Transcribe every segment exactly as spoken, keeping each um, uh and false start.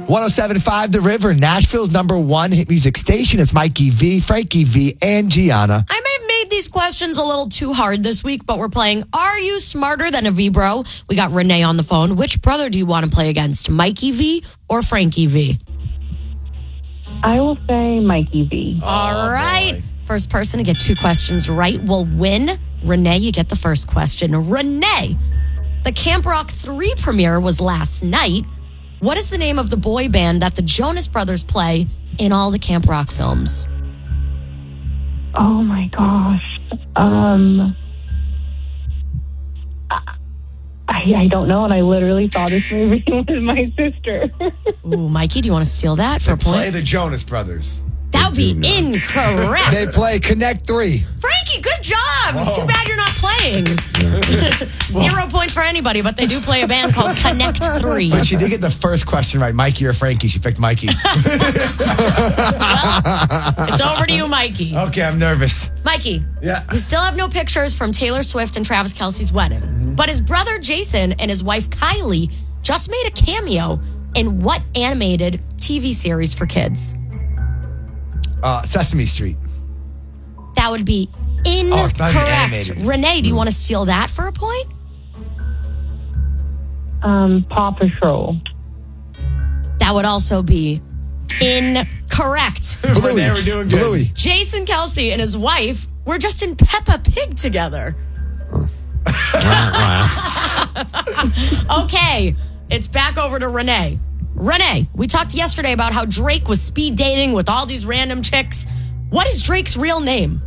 one oh seven point five The River, Nashville's number one hit music station. It's Mikey V, Frankie V, and Gianna. I may have made these questions a little too hard this week, but we're playing Are You Smarter Than a V-Bro? We got Renee on the phone. Which brother do you want to play against, Mikey V or Frankie V? I will say Mikey V. All right. boy. First person to get two questions right will win. Renee, you get the first question. Renee, the Camp Rock three premiere was last night. What is the name of the boy band that the Jonas Brothers play in all the Camp Rock films? Oh my gosh. Um, I, I don't know, and I literally saw this movie with my sister. Ooh, Mikey, do you want to steal that for a point? Play the Jonas Brothers. That would be incorrect. They play Connect three. Frankie, good job. Whoa. Too bad you're not playing. Zero points for anybody, but they do play a band called Connect three. But she did get the first question right. Mikey or Frankie? She picked Mikey. Well, it's over to you, Mikey. Okay, I'm nervous. Mikey, Yeah. we still have no pictures from Taylor Swift and Travis Kelce's wedding. Mm-hmm. But his brother Jason and his wife Kylie just made a cameo in what animated T V series for kids? Uh, Sesame Street. That would be Oh, it's not even incorrect. animated. Renee, do you want to steal that for a point? Um, Paw Patrol. That would also be incorrect. Bluey. We're doing good. Bluey. Jason Kelce and his wife were just in Peppa Pig together. Okay, it's back over to Renee. Renee, we talked yesterday about how Drake was speed dating with all these random chicks. What is Drake's real name?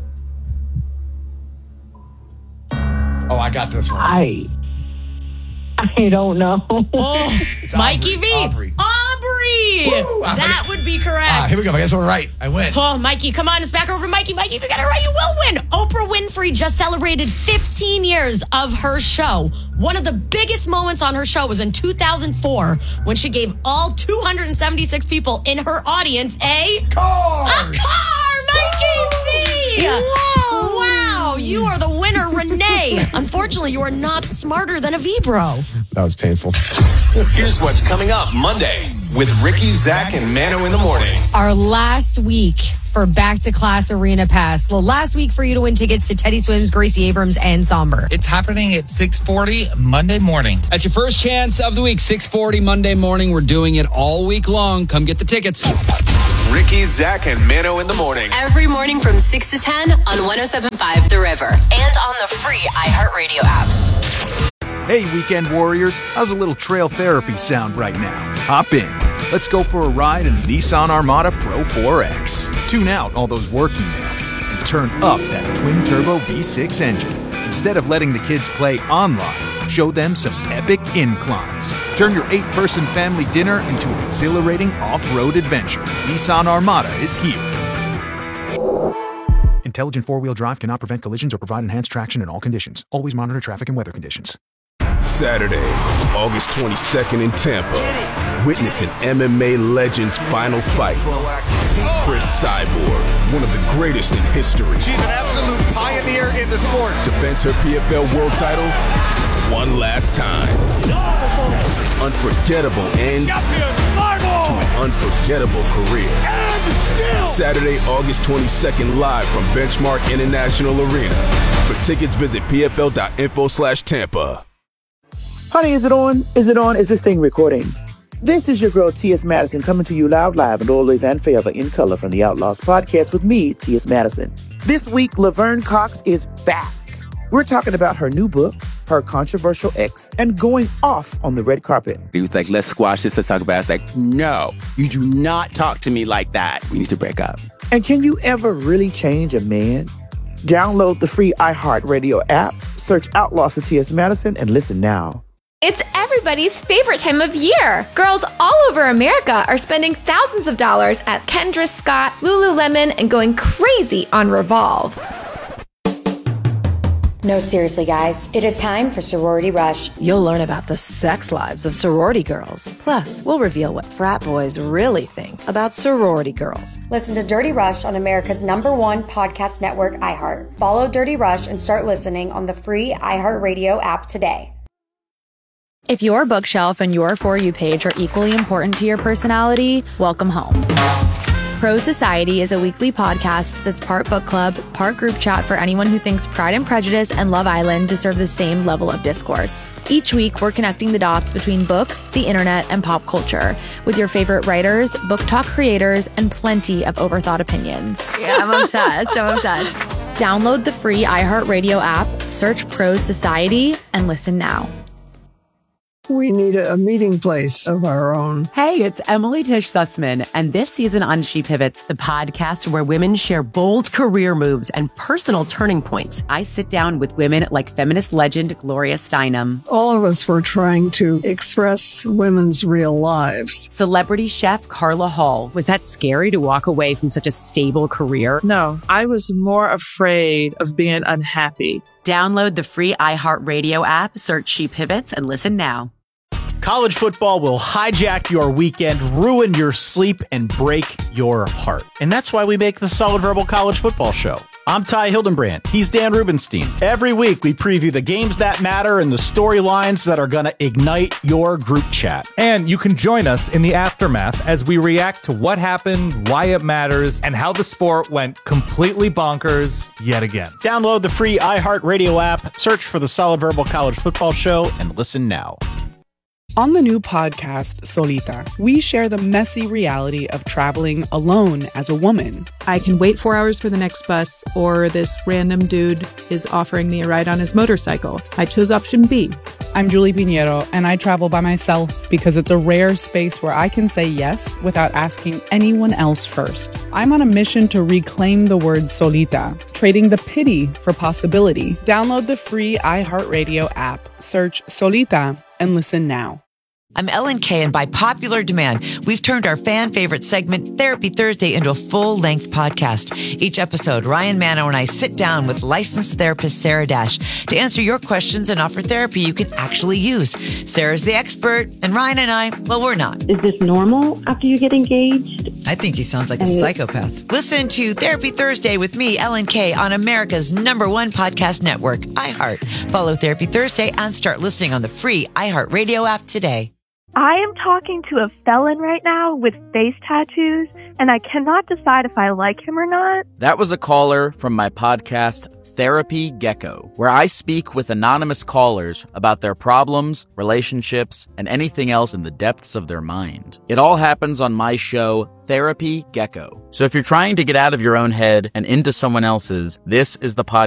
Oh, I got this one. I I don't know. Oh, It's Mikey Aubrey. V. Aubrey. Aubrey. Woo, I'm that gonna- would be correct. Ah, here we go. I guess we're right. I win. Oh, Mikey, come on. It's back over to Mikey. Mikey, if you got it right, you will win. Oprah Winfrey just celebrated fifteen years of her show. One of the biggest moments on her show was in two thousand four when she gave all two hundred seventy-six people in her audience a Car. A car, Mikey V! Wow, you are the winner, Renee. Unfortunately, you are not smarter than a V-Bro. That was painful. Here's what's coming up Monday with Ricky, Zach, and Mano in the morning. Our last week for Back to Class Arena Pass. The last week for you to win tickets to Teddy Swims, Gracie Abrams, and Somber. It's happening at six forty Monday morning. That's your first chance of the week, six forty Monday morning. We're doing it all week long. Come get the tickets. Ricky, Zach, and Mano in the morning. Every morning from six to ten on one oh seven point five The River and on the free iHeartRadio app. Hey, weekend warriors, how's a little trail therapy sound right now? Hop in. Let's go for a ride in the Nissan Armada Pro four X. Tune out all those work emails and turn up that twin-turbo V six engine. Instead of letting the kids play online, show them some epic inclines. Turn your eight-person family dinner into an exhilarating off-road adventure. Nissan Armada is here. Intelligent four-wheel drive cannot prevent collisions or provide enhanced traction in all conditions. Always monitor traffic and weather conditions. Saturday, August twenty-second in Tampa. Witness an M M A legend's final fight. Chris Cyborg, one of the greatest in history. She's an absolute pioneer in the sport. Defends her P F L world title one last time. Unforgettable end to an unforgettable career. Saturday, August twenty-second, live from Benchmark International Arena. For tickets, visit pfl.info slash Tampa. Honey, is it on? Is it on? Is this thing recording? This is your girl, T S. Madison, coming to you loud, live, and always and forever in color from the Outlaws podcast with me, T S. Madison. This week, Laverne Cox is back. We're talking about her new book, her controversial ex, and going off on the red carpet. He was like, let's squash this, let's talk about it. I was like, no, you do not talk to me like that. We need to break up. And can you ever really change a man? Download the free iHeartRadio app, search Outlaws with T S. Madison, and listen now. It's everybody's favorite time of year. Girls all over America are spending thousands of dollars at Kendra Scott, Lululemon, and going crazy on Revolve. No, seriously, guys. It is time for Sorority Rush. You'll learn about the sex lives of sorority girls. Plus, we'll reveal what frat boys really think about sorority girls. Listen to Dirty Rush on America's number one podcast network, iHeart. Follow Dirty Rush and start listening on the free iHeartRadio app today. If your bookshelf and your For You page are equally important to your personality, welcome home. Pro Society is a weekly podcast that's part book club, part group chat for anyone who thinks Pride and Prejudice and Love Island deserve the same level of discourse. Each week, we're connecting the dots between books, the internet, and pop culture with your favorite writers, book talk creators, and plenty of overthought opinions. Yeah, I'm obsessed. I'm obsessed. Download the free iHeartRadio app, search Pro Society, and listen now. We need a meeting place of our own. Hey, it's Emily Tish Sussman, and this season on She Pivots, the podcast where women share bold career moves and personal turning points. I sit down with women like feminist legend Gloria Steinem. All of us were trying to express women's real lives. Celebrity chef Carla Hall. Was that scary to walk away from such a stable career? No, I was more afraid of being unhappy. Download the free iHeartRadio app, search She Pivots, and listen now. College football will hijack your weekend, ruin your sleep, and break your heart. And that's why we make the Solid Verbal College Football Show. I'm Ty Hildenbrand. He's Dan Rubenstein. Every week, we preview the games that matter and the storylines that are going to ignite your group chat. And you can join us in the aftermath as we react to what happened, why it matters, and how the sport went completely bonkers yet again. Download the free iHeartRadio app, search for the Solid Verbal College Football Show, and listen now. On the new podcast, Solita, we share the messy reality of traveling alone as a woman. I can wait four hours for the next bus, or this random dude is offering me a ride on his motorcycle. I chose option B. I'm Julie Pinheiro, and I travel by myself because it's a rare space where I can say yes without asking anyone else first. I'm on a mission to reclaim the word solita, trading the pity for possibility. Download the free iHeartRadio app, search Solita, and listen now. I'm Ellen Kay, and by popular demand, we've turned our fan favorite segment, Therapy Thursday, into a full-length podcast. Each episode, Ryan Mano and I sit down with licensed therapist Sarah Dash to answer your questions and offer therapy you can actually use. Sarah's the expert, and Ryan and I, well, we're not. Is this normal after you get engaged? I think he sounds like a psychopath. Listen to Therapy Thursday with me, Ellen Kay, on America's number one podcast network, iHeart. Follow Therapy Thursday and start listening on the free iHeartRadio app today. I am talking to a felon right now with face tattoos, and I cannot decide if I like him or not. That was a caller from my podcast, Therapy Gecko, where I speak with anonymous callers about their problems, relationships, and anything else in the depths of their mind. It all happens on my show, Therapy Gecko. So if you're trying to get out of your own head and into someone else's, this is the podcast